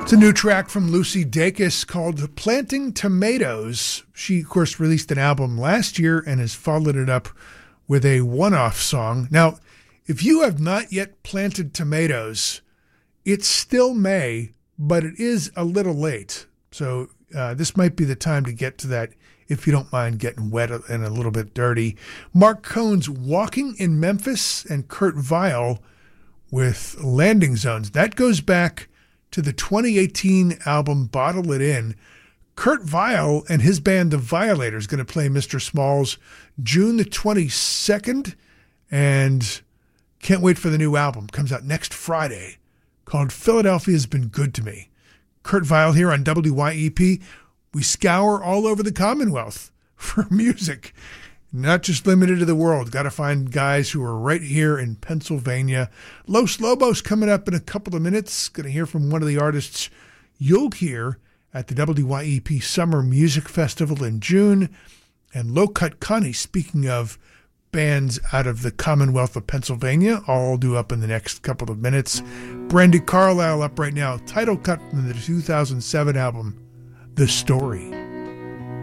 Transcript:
It's a new track from Lucy Dacus called Planting Tomatoes. She, of course, released an album last year and has followed it up with a one-off song. Now, if you have not yet planted tomatoes, it's still May, but it is a little late. So this might be the time to get to that if you don't mind getting wet and a little bit dirty. Mark Cohn's Walking in Memphis and Kurt Vile with Landing Zones. That goes back to the 2018 album Bottle It In. Kurt Vile and his band The Violators going to play Mr. Smalls June the 22nd, and can't wait for the new album. Comes out next Friday, called Philadelphia's Been Good to Me. Kurt Vile here on WYEP. We scour all over the Commonwealth for music, not just limited to the world. Got to find guys who are right here in Pennsylvania. Los Lobos coming up in a couple of minutes. Going to hear from one of the artists you'll hear at the WYEP Summer Music Festival in June. And Low Cut Connie, speaking of bands out of the Commonwealth of Pennsylvania, all due up in the next couple of minutes. Brandi Carlile up right now. Title cut from the 2007 album, The Story.